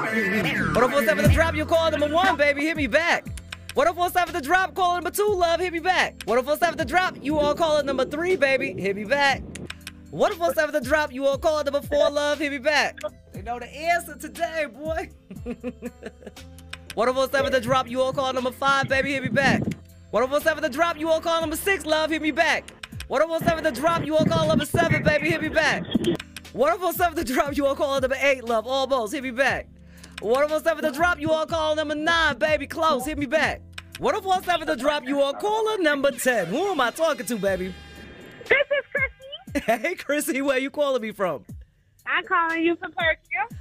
1047 The Drop, you call number 1, baby. Hit me back. 1047 The Drop, call number 2, love. Hit me back. 1047 The Drop, you all call it number 3, baby. Hit me back. 1047 The Drop, you all call it number 4, love. Hit me back. They know the answer today, boy. 1047 The Drop, you all call number 5, baby. Hit me back. 1047 The Drop, you all call number 6, love. Hit me back. 1047 The Drop, you all call number 7, baby. Hit me back. 1047 The Drop, you all call number 8, love. Almost. Hit me back. 1047 The Drop, you all call number 9, baby. Close. Hit me back. 1047 The Drop, you all caller number 10. Who am I talking to, baby? This is Chrissy. Hey, Chrissy, where you calling me from? I'm calling you from Perkins.